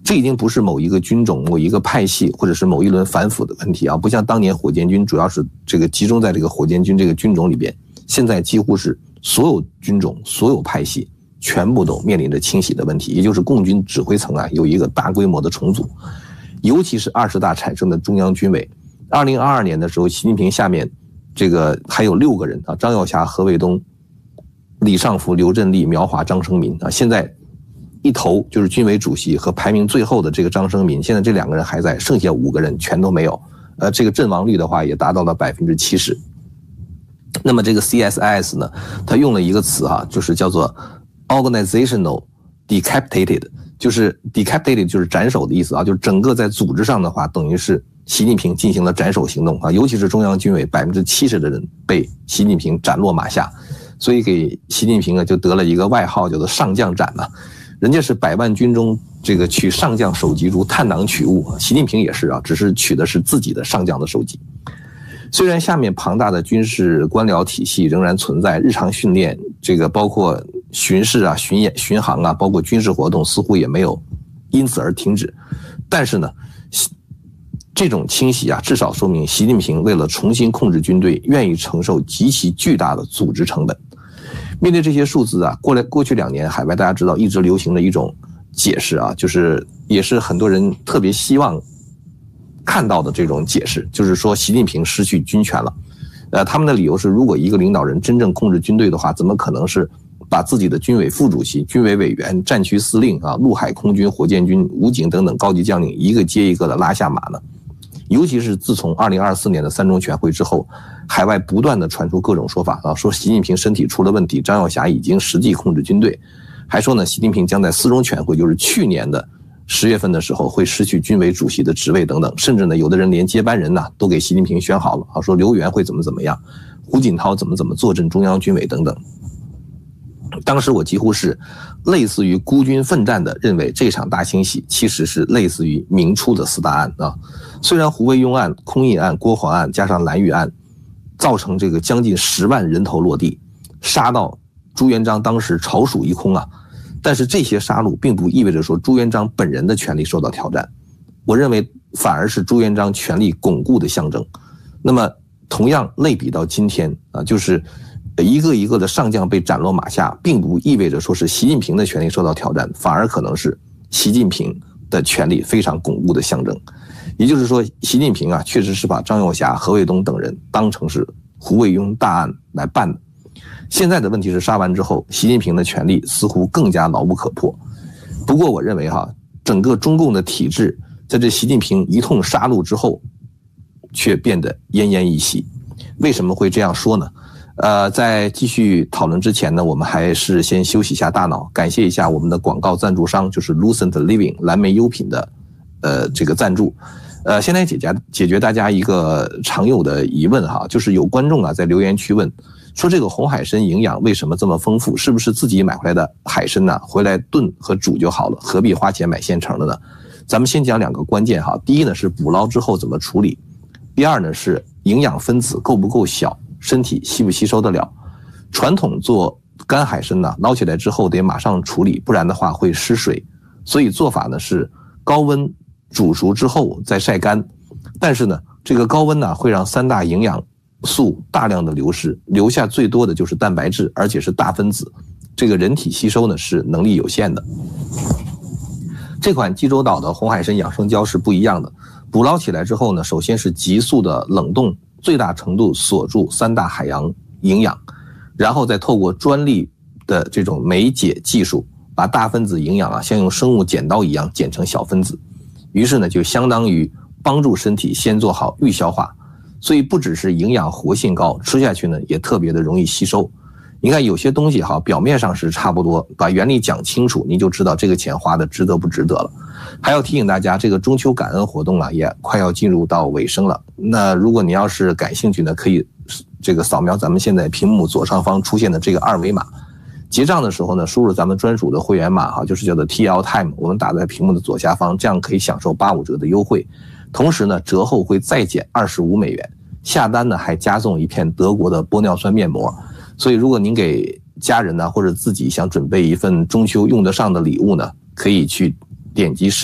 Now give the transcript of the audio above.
这已经不是某一个军种、某一个派系或者是某一轮反腐的问题啊，不像当年火箭军主要是这个集中在这个火箭军这个军种里边，现在几乎是所有军种、所有派系全部都面临着清洗的问题，也就是共军指挥层啊有一个大规模的重组，尤其是20大产生的中央军委。2022年的时候，习近平下面这个还有6个人啊，张耀霞、何卫东、李尚福、刘振立、苗华、张生民啊，现在一头就是军委主席和排名最后的这个张生民，现在这2个人还在，剩下5个人全都没有。这个阵亡率的话也达到了70%。那么这个 CSIS 呢，他用了一个词哈，就是叫做 organizational decapitated， 就是 decapitated 就是斩首的意思啊，就是整个在组织上的话，等于是习近平进行了斩首行动啊，尤其是中央军委70%的人被习近平斩落马下，所以给习近平啊就得了一个外号叫做上将斩呐。人家是100万军中这个取上将首级如探囊取物，习近平也是啊，只是取的是自己的上将的首级。虽然下面庞大的军事官僚体系仍然存在，日常训练这个包括巡视啊、巡演、巡航啊，包括军事活动似乎也没有因此而停止，但是呢，这种清洗啊，至少说明习近平为了重新控制军队，愿意承受极其巨大的组织成本。面对这些数字啊，过去2年，海外大家知道一直流行的一种解释啊，就是也是很多人特别希望看到的这种解释，就是说习近平失去军权了。他们的理由是，如果一个领导人真正控制军队的话，怎么可能是把自己的军委副主席、军委委员、战区司令啊、陆海空军、火箭军、武警等等高级将领一个接一个的拉下马呢？尤其是自从2024年的3中全会之后，海外不断的传出各种说法啊，说习近平身体出了问题，张耀霞已经实际控制军队，还说呢，习近平将在4中全会，就是去年的10月份的时候会失去军委主席的职位等等，甚至呢，有的人连接班人呢都给习近平选好了啊，说刘源会怎么样，胡锦涛怎么坐镇中央军委等等。当时我几乎是类似于孤军奋战的认为这场大清洗其实是类似于明初的4大案啊。虽然胡惟庸案、空印案、郭黄案加上蓝玉案造成这个将近10万人头落地，杀到朱元璋当时巢鼠一空啊，但是这些杀戮并不意味着说朱元璋本人的权力受到挑战，我认为反而是朱元璋权力巩固的象征。那么同样类比到今天啊，就是一个一个的上将被斩落马下，并不意味着说是习近平的权力受到挑战，反而可能是习近平的权力非常巩固的象征。也就是说，习近平啊，确实是把张耀霞、何卫东等人当成是胡惟庸大案来办的。现在的问题是，杀完之后，习近平的权力似乎更加牢不可破。不过我认为整个中共的体制在这习近平一通杀戮之后，却变得奄奄一息。为什么会这样说呢？在继续讨论之前呢，我们还是先休息一下大脑，感谢一下我们的广告赞助商，就是 Lucent Living 蓝莓优品的这个赞助。先来解决大家一个常有的疑问就是有观众在留言区问说，这个红海参营养为什么这么丰富？是不是自己买回来的海参呢？回来炖和煮就好了，何必花钱买现成的呢？咱们先讲2个关键第一呢是捕捞之后怎么处理，第二呢是营养分子够不够小，身体吸不吸收得了。传统做干海参呢，捞起来之后得马上处理，不然的话会失水，所以做法呢是高温煮熟之后再晒干。但是呢，这个高温呢会让3大营养素大量的流失，留下最多的就是蛋白质，而且是大分子，这个人体吸收呢是能力有限的。这款济州岛的红海参养生胶是不一样的，捕捞起来之后呢，首先是急速的冷冻，最大程度锁住3大海洋营养，然后再透过专利的这种酶解技术，把大分子营养像用生物剪刀一样剪成小分子，于是呢就相当于帮助身体先做好预消化，所以不只是营养活性高，吃下去呢也特别的容易吸收。你看有些东西表面上是差不多，把原理讲清楚，你就知道这个钱花的值得不值得了。还要提醒大家，这个中秋感恩活动也快要进入到尾声了。那如果你要是感兴趣呢，可以这个扫描咱们现在屏幕左上方出现的这个2维码，结账的时候呢，输入咱们专属的会员码就是叫做 TL Time， 我们打在屏幕的左下方，这样可以享受85折的优惠。同时呢，折后会再减25美元，下单呢还加送一片德国的玻尿酸面膜。所以如果您给家人呢，或者自己想准备一份中秋用得上的礼物呢，可以去点击